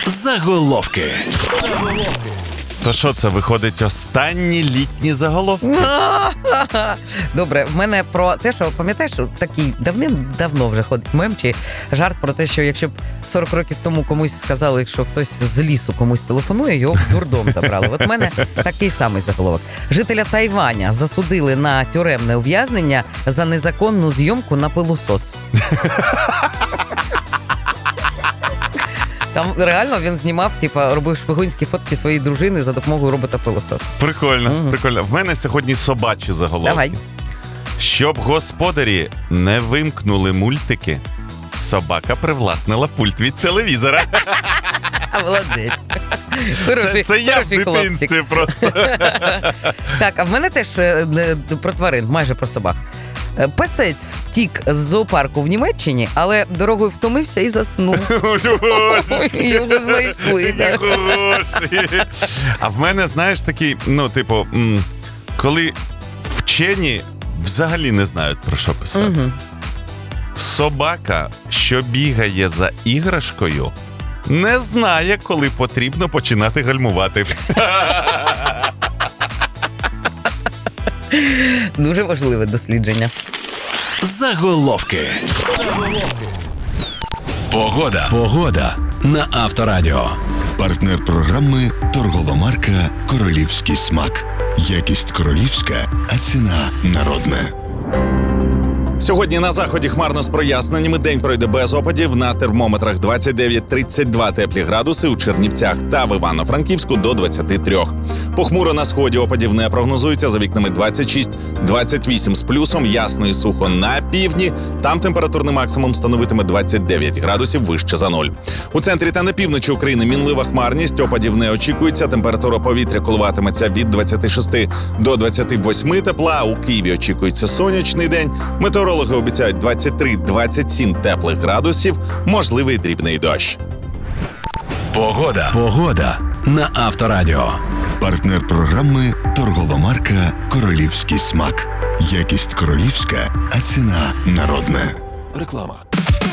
Заголовки. То що це, виходить, останні літні заголовки? Добре, в мене про те, що, пам'ятаєш, такий давним-давно вже ходить мем, чи жарт про те, що якщо б 40 років тому комусь сказали, що хтось з лісу комусь телефонує, його в дурдом забрали. От в мене такий самий заголовок. Жителя Тайваня засудили на тюремне ув'язнення за незаконну зйомку на пилосос. Там реально він знімав, робив шпигунські фотки своєї дружини за допомогою робота-пилососа. Прикольно, прикольно. В мене сьогодні собачі заголовки. Давай. Щоб господарі не вимкнули мультики, собака привласнила пульт від телевізора. Молодець. Це я в дитинстві просто. Так, а в мене теж про тварин, майже про собак. Песець втік з зоопарку в Німеччині, але дорогою втомився і заснув. Його знайшли. Хороший. А в мене, знаєш, такий, коли вчені взагалі не знають, про що писати. Собака, що бігає за іграшкою, не знає, коли потрібно починати гальмувати. Дуже важливе дослідження. Заголовки. Погода на Авторадіо. Партнер програми торгова марка «Королівський смак». Якість королівська, а ціна народна. Сьогодні на заході хмарно з проясненнями. День пройде без опадів. На термометрах 29-32 теплі градуси, у Чернівцях та в Івано-Франківську до 23. Похмуро на сході, опадів не прогнозується, за вікнами 26-28 з плюсом, ясно і сухо на півдні. Там температурний максимум становитиме 29 градусів вище за нуль. У центрі та на півночі України мінлива хмарність, опадів не очікується, температура повітря коливатиметься від 26 до 28 тепла, у Києві очікується сонячний день. Метеорологи обіцяють 23-27 теплих градусів, можливий дрібний дощ. Погода на Авторадіо. Партнер програми торгова марка «Королівський смак». Якість королівська, а ціна народна. Реклама.